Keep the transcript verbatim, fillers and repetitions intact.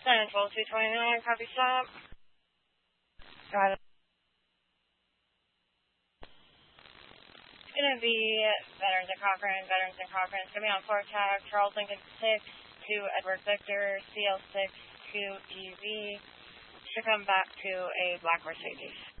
San twelve two twenty-nine, copy stop. Got it. It's going to be Veterans and Cochrane, Veterans and Cochrane. It's going to be on four tag, Charles Lincoln six, two Edward Victor, C L six, two E V. Should come back to a black Mercedes.